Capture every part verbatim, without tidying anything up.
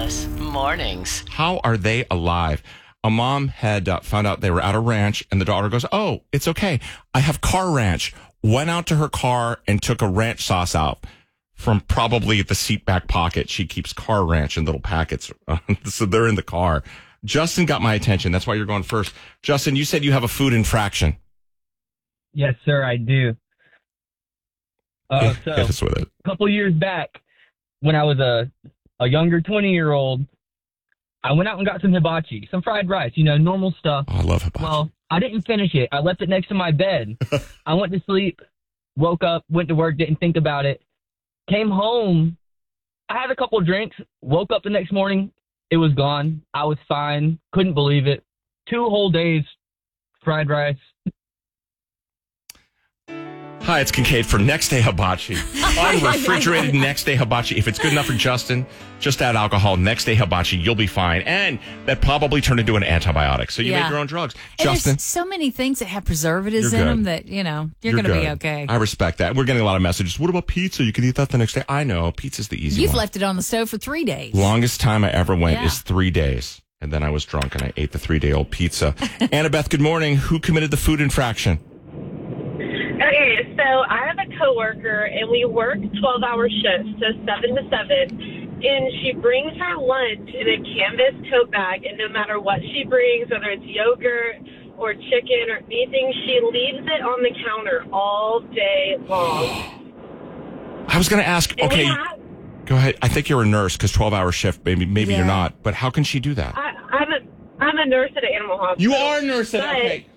Alice, mornings. How are they alive? A mom had uh, found out they were at a ranch, and the daughter goes, "Oh, it's okay. I have Car Ranch." Went out to her car and took a ranch sauce out from probably the seat back pocket. She keeps Car Ranch in little packets, so they're in the car. Justin got my attention. That's why you're going first. Justin, you said you have a food infraction. Yes, sir, I do. Uh, Hit, so, hit us with it. a couple years back, when I was a, a younger twenty-year-old, I went out and got some hibachi, some fried rice, you know, normal stuff. Oh, I love hibachi. Well, I didn't finish it. I left it next to my bed. I went to sleep, woke up, went to work, didn't think about it. Came home. I had a couple of drinks, woke up the next morning. It was gone. I was fine. Couldn't believe it. Two whole days, fried rice. Hi, it's Kincaid for Next Day Hibachi. Unrefrigerated Next Day Hibachi. If it's good enough for Justin, just add alcohol. Next Day Hibachi, you'll be fine. And that probably turned into an antibiotic. So you Yeah. make your own drugs. And Justin, there's so many things that have preservatives You're in good. them that, you know, you're, you're going to be good. okay. I respect that. We're getting a lot of messages. What about pizza? You can eat that the next day. I know. Pizza's the easy You've one. left it on the stove for three days. Longest time I ever went Yeah. is three days. And then I was drunk and I ate the three-day-old pizza. Annabeth, good morning. Who committed the food infraction? Okay, so I have a coworker, and we work twelve-hour shifts, so seven to seven, and she brings her lunch in a canvas tote bag, and no matter what she brings, whether it's yogurt or chicken or anything, she leaves it on the counter all day long. I was going to ask, And we okay, have- go ahead. I think you're a nurse because twelve-hour shift, maybe maybe Yeah. you're not. But how can she do that? I, I'm a I'm a nurse at an animal hospital. You are a nurse. At, But- okay.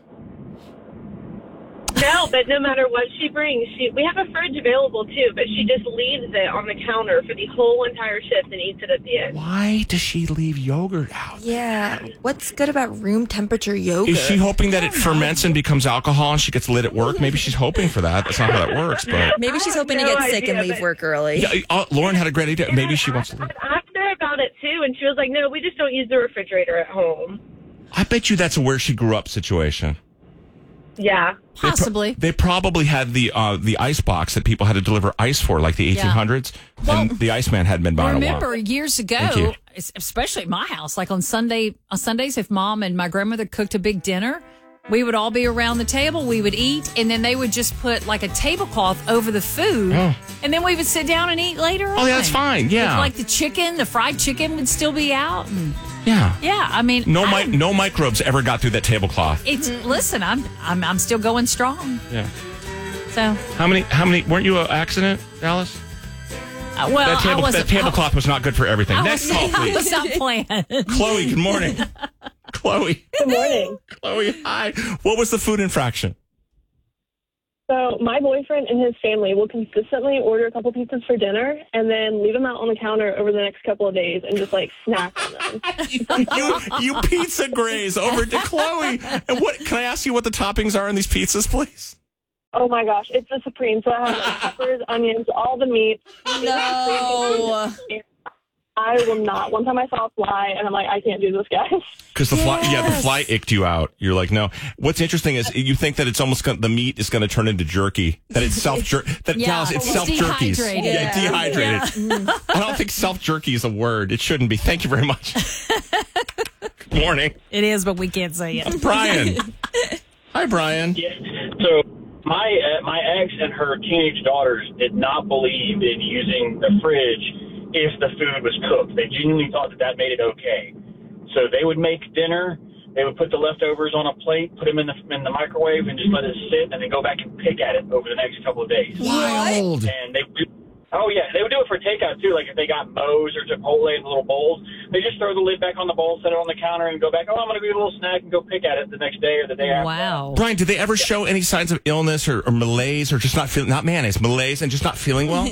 No, but no matter what she brings, she we have a fridge available too, but she just leaves it on the counter for the whole entire shift and eats it at the end. Why does she leave yogurt out? Yeah. What's good about room temperature yogurt? Is she hoping that it ferments and becomes alcohol and she gets lit at work? Maybe she's hoping for that. That's not how that works. But Maybe she's hoping I to have get no sick and idea, leave but- work early. yeah, uh, Lauren had a great idea. Maybe she wants to leave. I asked her about it too, and she was like, "No, we just don't use the refrigerator at home." I bet you that's a where she grew up situation. Yeah. They pro- Possibly. They probably had the uh, the ice box that people had to deliver ice for, like the eighteen hundreds, and the Iceman hadn't been by in a Remember while. years Thank you. ago, es- especially at my house, like on Sunday, on Sundays, if mom and my grandmother cooked a big dinner, we would all be around the table, we would eat, and then they would just put like a tablecloth over the food, Oh. and then we would sit down and eat later on. Oh, yeah, that's fine. Yeah. Like the chicken, the fried chicken would still be out. And Yeah. yeah, I mean, No, I mi- don't- no microbes ever got through that tablecloth. It's listen, I'm I'm I'm still going strong. Yeah. So How many? How many? Weren't you an accident, Dallas? uh, well, that table, I wasn't, that tablecloth was not good for everything. I, Next was, call, I please. was not playing. Chloe, good morning. Chloe. Good morning. Chloe, hi. What was the food infraction? So my boyfriend and his family will consistently order a couple pizzas for dinner and then leave them out on the counter over the next couple of days and just like snack on them. you, you pizza graze over to Chloe. And what? Can I ask you what the toppings are in these pizzas, please? Oh my gosh, it's a supreme. So I have like peppers, onions, all the meat. No. I will not. One time I saw a fly and I'm like, I can't do this, guys. Because the fly, yeah, the Yes. fly icked you out. You're like, no. What's interesting is you think that it's almost gonna, the meat is going to turn into jerky. That it's self jer that Yeah, Dallas, it's it's self jerkies. dehydrated. Yeah, dehydrated. I don't think self jerky is a word. It shouldn't be. Thank you very much. Good morning, It is, but we can't say it. Brian. Hi, Brian. Yeah. So my uh, my ex and her teenage daughters did not believe in using the fridge if the food was cooked. They genuinely thought that that made it okay. So they would make dinner. They would put the leftovers on a plate, put them in the in the microwave, and just let it sit, and then go back and pick at it over the next couple of days. Wild. And they would, oh yeah, they would do it for takeout too. Like if they got Moe's or Chipotle in little bowls, they just throw the lid back on the bowl, set it on the counter, and go back. Oh, I'm going to get a little snack and go pick at it the next day or the day after. Wow. Brian, did they ever show any signs of illness or, or malaise or just not feeling, not mayonnaise, malaise and just not feeling well?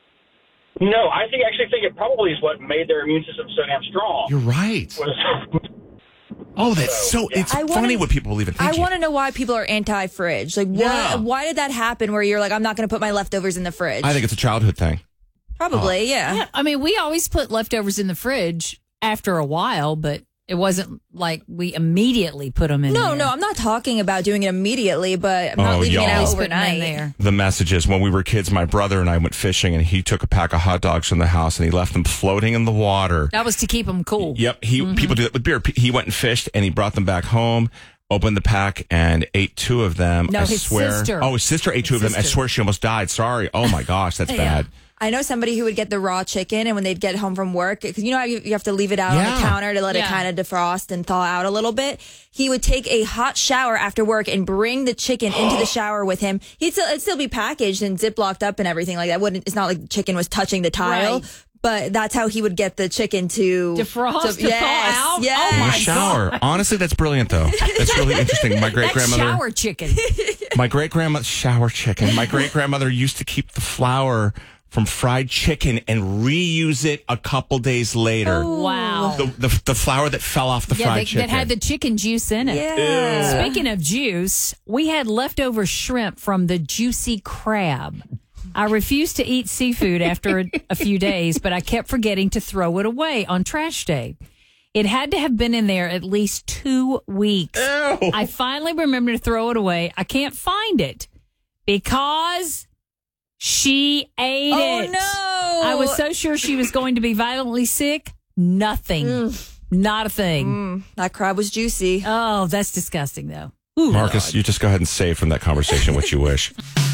No, I think actually think it probably is what made their immune system so damn strong. You're right. Was, Oh, that's so, it's I wanna- funny what people believe in. Thank I you. want to know why people are anti-fridge. Like, what? Yeah. Why did that happen? Where you're like, I'm not going to put my leftovers in the fridge. I think it's a childhood thing. Probably, yeah. Yeah, I mean, we always put leftovers in the fridge after a while, but It wasn't like we immediately put them in No, there. no, I'm not talking about doing it immediately, but I'm not Oh, leaving it y'all. out Always putting them in overnight. there. The messages when we were kids, my brother and I went fishing, and he took a pack of hot dogs from the house and he left them floating in the water. That was to keep them cool. Yep, he Mm-hmm. people do that with beer. He went and fished, and he brought them back home. Opened the pack and ate two of them. No, I his swear. sister. Oh, his sister ate two His of them. I sister. swear she almost died. Sorry. Oh my gosh, that's Yeah. bad. I know somebody who would get the raw chicken, and when they'd get home from work, because you know how you, you have to leave it out on Yeah. the counter to let it Yeah. kind of defrost and thaw out a little bit. He would take a hot shower after work and bring the chicken into the shower with him. He'd still, it'd still be packaged and ziplocked up and everything like that. Wouldn't It's not like the chicken was touching the tile. Right. But that's how he would get the chicken to Defrost, to, to yes, thaw out? Yes. Oh In my the shower. Honestly, that's brilliant, though. That's really interesting. My great That's grandmother. shower chicken. My great grandmother shower chicken. My great grandmother used to keep the flour from fried chicken and reuse it a couple days later. Wow. The, the the flour that fell off the yeah, fried that, chicken. that had the chicken juice in it. Yeah. Speaking of juice, we had leftover shrimp from the juicy crab. I refused to eat seafood after a, a few days, but I kept forgetting to throw it away on trash day. It had to have been in there at least two weeks. Ew. I finally remembered to throw it away. I can't find it because she ate Oh, it. no. I was so sure she was going to be violently sick. Nothing. Not a thing. Mm, that crab was juicy. Oh, that's disgusting, though. Ooh, Marcus, you just go ahead and say from that conversation what you wish.